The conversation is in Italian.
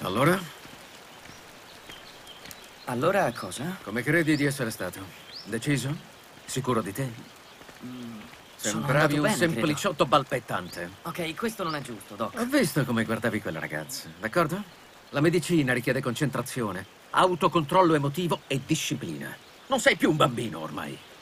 Allora? Allora cosa? Come credi di essere stato? Deciso? Sicuro di te? Sono Sembravi andato un bene, sempliciotto balpettante. Ok, questo non è giusto, Doc. Ho visto come guardavi quella ragazza, d'accordo? La medicina richiede concentrazione, autocontrollo emotivo e disciplina. Non sei più un bambino ormai.